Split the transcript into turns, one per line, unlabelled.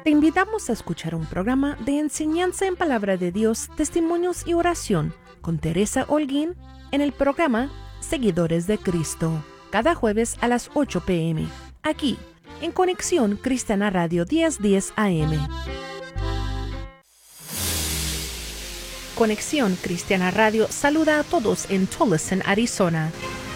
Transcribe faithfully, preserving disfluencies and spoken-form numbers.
Te invitamos a escuchar un programa de enseñanza en palabra de Dios, testimonios y oración con Teresa Holguín en el programa Seguidores de Cristo, cada jueves a las ocho pe eme, aquí en Conexión Cristiana Radio diez diez A M. Conexión Cristiana Radio saluda a todos en Tolleson, Arizona.